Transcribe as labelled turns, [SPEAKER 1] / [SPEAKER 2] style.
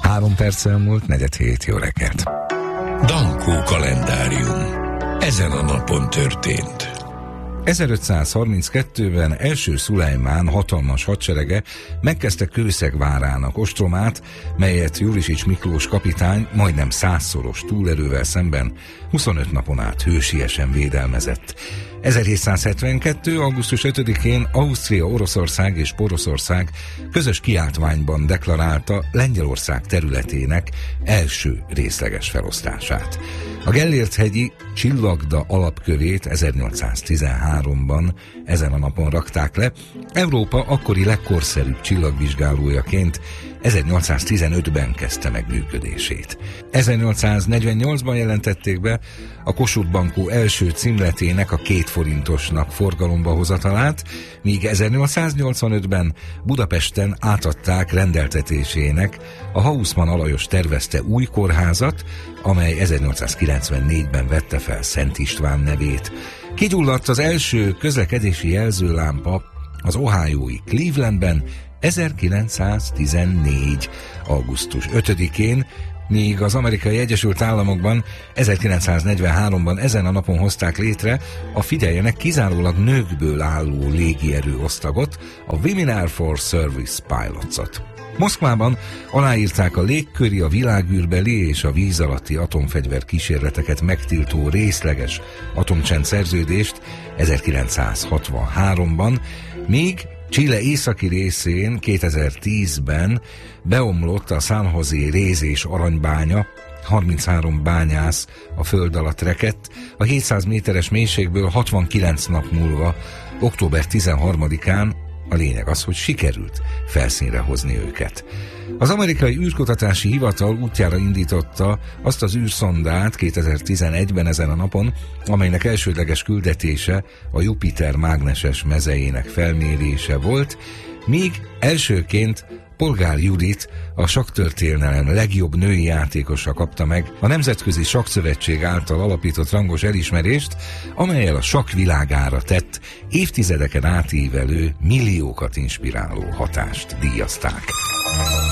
[SPEAKER 1] 3 perccel múlt 4:07, jó reggelt.
[SPEAKER 2] Dankó kalendárium. Ezen a napon történt.
[SPEAKER 1] 1532-ben első Szulejmán hatalmas hadserege megkezdte Kőszeg várának ostromát, melyet Jurisics Miklós kapitány majdnem 100-szoros túlerővel szemben 25 napon át hősiesen védelmezett. 1772. augusztus 5-én Ausztria, Oroszország és Poroszország közös kiáltványban deklarálta Lengyelország területének első részleges felosztását. A Gellért-hegyi Csillagda alapkövét 1813-ban ezen a napon rakták le, Európa akkori legkorszerűbb csillagvizsgálójaként 1815-ben kezdte meg működését. 1848-ban jelentették be a Kossuth Bankó első címletének a 2 forintosnak forgalomba hozatalát, míg 1885-ben Budapesten átadták rendeltetésének a Haussmann Alajos tervezte új kórházat, amely 1894-ben vette fel Szent István nevét. Kigyulladt az első közlekedési jelzőlámpa az ohiói Clevelandben 1914. augusztus 5-én, míg az Amerikai Egyesült Államokban 1943-ban ezen a napon hozták létre a figyeljenek kizárólag nőkből álló légierő osztagot, a Women Air Force Service Pilots-ot. Moszkvában aláírták a légköri, a világűrbeli és a víz alatti atomfegyver kísérleteket megtiltó részleges atomcsend szerződést 1963-ban, míg Chile északi részén 2010-ben beomlott a San José réz és aranybánya, 33 bányász a föld alatt rekedt, a 700 méteres mélységből 69 nap múlva, október 13-án, a lényeg az, hogy sikerült felszínre hozni őket. Az amerikai űrkutatási hivatal útjára indította azt az űrszondát 2011-ben ezen a napon, amelynek elsődleges küldetése a Jupiter mágneses mezejének felmérése volt, míg elsőként Polgár Judit, a sakktörténelem legjobb női játékosa kapta meg a Nemzetközi Sakkszövetség által alapított rangos elismerést, amellyel a sakk világára tett, évtizedeken átívelő, milliókat inspiráló hatást díjazták.